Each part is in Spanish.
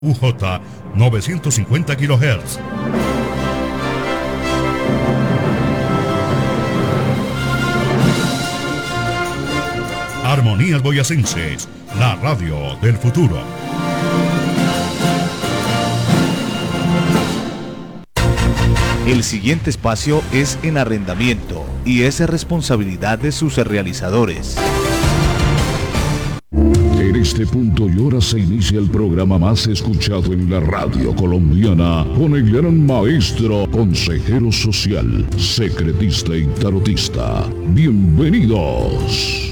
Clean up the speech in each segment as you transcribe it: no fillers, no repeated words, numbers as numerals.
UJ 950 kHz. Armonías Boyacenses, la radio del futuro. El siguiente espacio es en arrendamiento y es responsabilidad de sus realizadores. En este punto y hora se inicia el programa más escuchado en la radio colombiana con el gran maestro, consejero social, secretista y tarotista. Bienvenidos.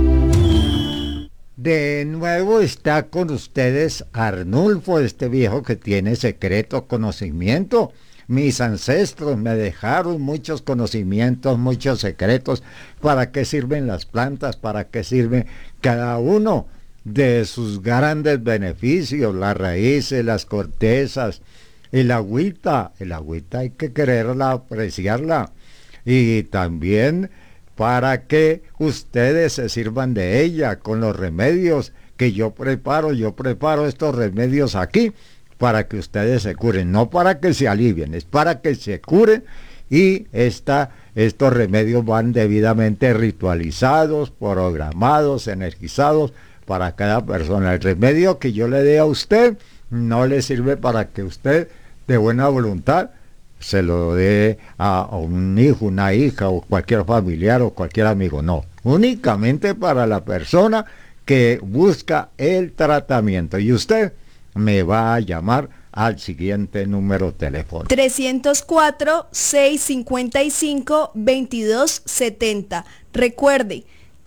De nuevo está con ustedes Arnulfo, este viejo que tiene secreto conocimiento. Mis ancestros me dejaron muchos conocimientos, muchos secretos. ¿Para qué sirven las plantas? ¿Para qué sirve cada uno de sus grandes beneficios? Las raíces, las cortezas, el agüita. El agüita hay que quererla, apreciarla. Y también para que ustedes se sirvan de ella con los remedios que yo preparo. Yo preparo estos remedios aquí para que ustedes se curen, no para que se alivien, es para que se curen. Y estos remedios van debidamente ritualizados, programados, energizados para cada persona. El remedio que yo le dé a usted no le sirve para que usted de buena voluntad se lo dé a un hijo, una hija o cualquier familiar o cualquier amigo, no, únicamente para la persona que busca el tratamiento. Y usted me va a llamar al siguiente número telefónico: 304-655-2270. Recuerde,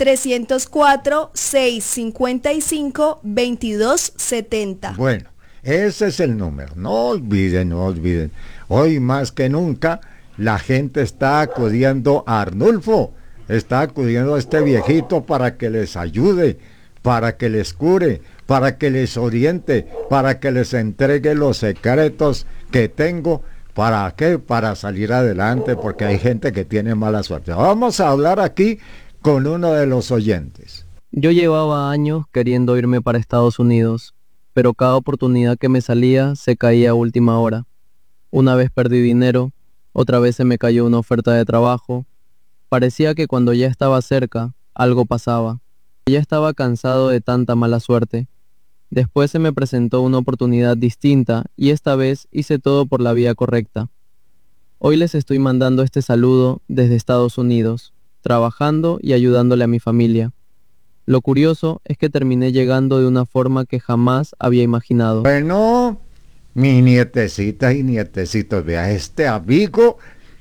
304-655-2270. Bueno, ese es el número. No olviden, no olviden. Hoy más que nunca la gente está acudiendo a Arnulfo, está acudiendo a este viejito para que les ayude, para que les cure, para que les oriente, para que les entregue los secretos que tengo. ¿Para qué? Para salir adelante, porque hay gente que tiene mala suerte. Vamos a hablar aquí con uno de los oyentes. Yo llevaba años queriendo irme para Estados Unidos, pero cada oportunidad que me salía se caía a última hora. Una vez perdí dinero, otra vez se me cayó una oferta de trabajo. Parecía que cuando ya estaba cerca, algo pasaba. Ya estaba cansado de tanta mala suerte. Después se me presentó una oportunidad distinta y esta vez hice todo por la vía correcta. Hoy les estoy mandando este saludo desde Estados Unidos, trabajando y ayudándole a mi familia. Lo curioso es que terminé llegando de una forma que jamás había imaginado. Bueno, mis nietecitas y nietecitos, vea, este amigo,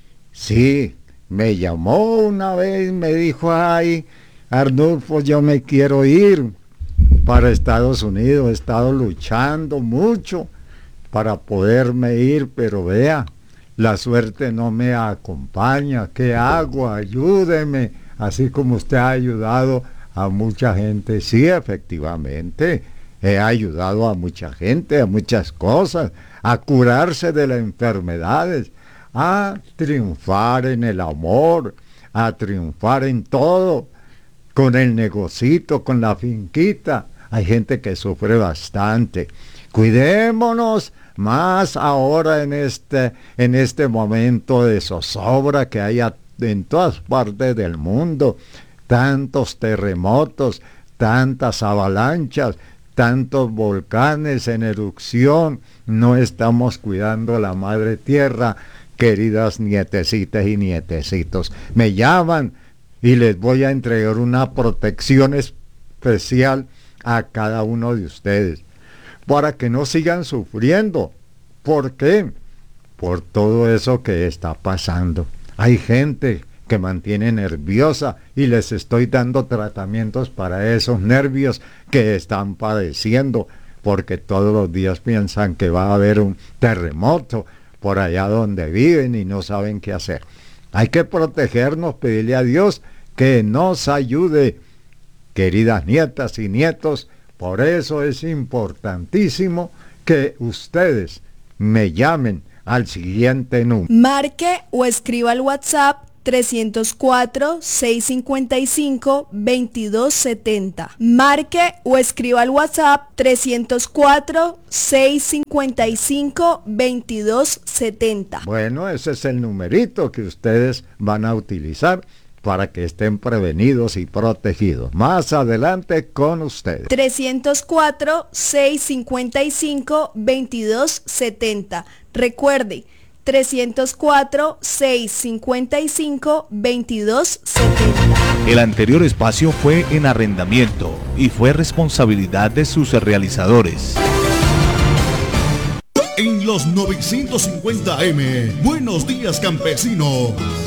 sí, me llamó una vez, me dijo: ay, Arnulfo, yo me quiero ir para Estados Unidos, he estado luchando mucho para poderme ir, pero vea, la suerte no me acompaña. ¿Qué hago? Ayúdeme, así como usted ha ayudado a mucha gente. Sí, efectivamente, he ayudado a mucha gente, a muchas cosas, a curarse de las enfermedades, a triunfar en el amor, a triunfar en todo, con el negocito, con la finquita. Hay gente que sufre bastante. Cuidémonos más ahora en este momento de zozobra que hay en todas partes del mundo. Tantos terremotos, tantas avalanchas, tantos volcanes en erupción. No estamos cuidando la madre tierra, queridas nietecitas y nietecitos. Me llaman y les voy a entregar una protección especial a cada uno de ustedes, para que no sigan sufriendo. ¿Por qué? Por todo eso que está pasando. Hay gente que mantiene nerviosa y les estoy dando tratamientos para esos nervios que están padeciendo, porque todos los días piensan que va a haber un terremoto por allá donde viven y no saben qué hacer. Hay que protegernos, pedirle a Dios que nos ayude, queridas nietas y nietos. Por eso es importantísimo que ustedes me llamen al siguiente número. Marque o escriba al WhatsApp 304-655-2270. Marque o escriba al WhatsApp 304-655-2270. Bueno, ese es el numerito que ustedes van a utilizar para que estén prevenidos y protegidos. Más adelante con ustedes. 304-655-2270. Recuerde, 304-655-2270. El anterior espacio fue en arrendamiento y fue responsabilidad de sus realizadores. En los 950M, Buenos Días Campesino.